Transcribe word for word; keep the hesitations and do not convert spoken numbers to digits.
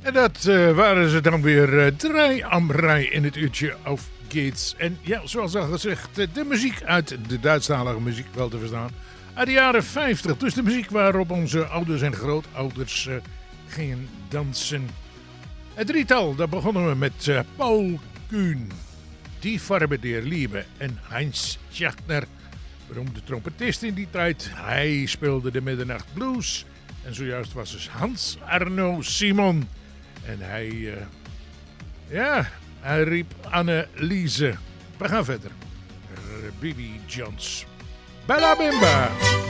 En dat uh, waren ze dan weer uh, draai am rij in het uurtje of Gates. En ja, zoals al gezegd, uh, de muziek uit de Duitsstalige muziek wel te verstaan. Uit de jaren vijftig, dus de muziek waarop onze ouders en grootouders uh, gingen dansen. Het drietal, daar begonnen we met uh, Paul Kuhn, Die Farbe der Liebe en Heinz Schachtner, beroemde trompetist in die tijd. Hij speelde de Middernacht Blues. En zojuist was dus Hans Arno Simon. En hij, uh, ja, hij riep Anneliese. We gaan verder. Bibi Jones. Bella Bimba.